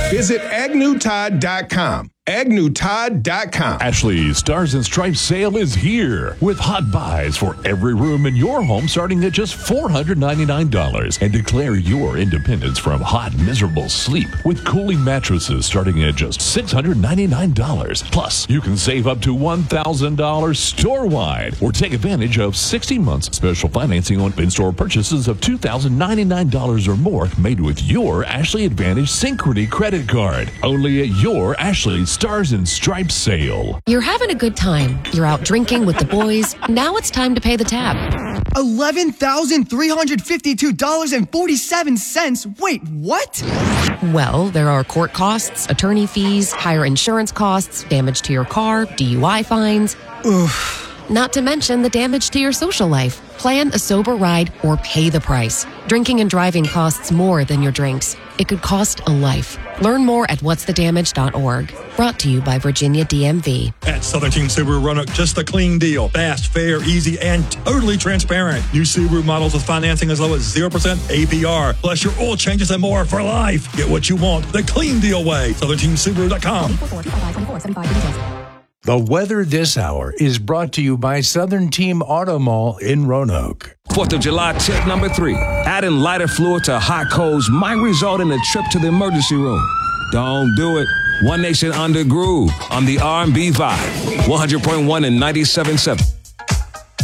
Visit AgnewTide.com. AgnewTide.com. Ashley Stars and Stripes sale is here with hot buys for every room in your home starting at just $499. And declare your independence from hot, miserable sleep with cooling mattresses starting at just $699. Plus, you can save up to $1,000 store-wide or take advantage of 60 months special financing on in-store purchases of $2,099 or more made with your Ashley Advantage Synchrony credit card. Only at your Ashley Stars and Stripes sale. You're having a good time. You're out drinking with the boys. Now it's time to pay the tab. $11,352.47. Wait, what? Well, there are court costs, attorney fees, higher insurance costs, damage to your car, DUI fines. Oof. Not to mention the damage to your social life. Plan a sober ride or pay the price. Drinking and driving costs more than your drinks. It could cost a life. Learn more at whatsthedamage.org. Brought to you by Virginia DMV. At Southern Team Subaru Roanoke, just a clean deal. Fast, fair, easy, and totally transparent. New Subaru models with financing as low as 0% APR. Plus your oil changes and more for life. Get what you want the clean deal way. SouthernTeamSubaru.com. The weather this hour is brought to you by Southern Team Auto Mall in Roanoke. 4th of July tip number 3. Adding lighter fluid to hot coals might result in a trip to the emergency room. Don't do it. One Nation Under Groove on the R&B Vibe. 100.1 and 97.7.